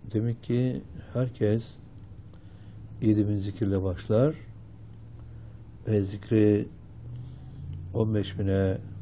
Demek ki herkes 7.000 zikirle başlar ve zikri 15.000'e